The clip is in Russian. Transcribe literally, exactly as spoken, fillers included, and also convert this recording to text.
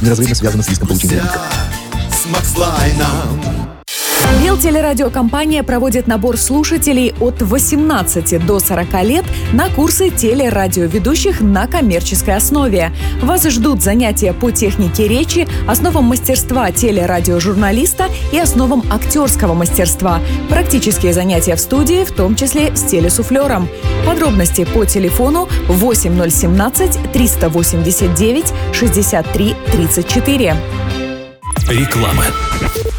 неразрывно связано с риском получения рака. Белтелерадиокомпания проводит набор слушателей от восемнадцати до сорока лет на курсы телерадиоведущих на коммерческой основе. Вас ждут занятия по технике речи, основам мастерства телерадиожурналиста и основам актерского мастерства. Практические занятия в студии, в том числе с телесуфлером. Подробности по телефону восемь ноль семнадцать триста восемьдесят девять шестьдесят три тридцать четыре. Реклама.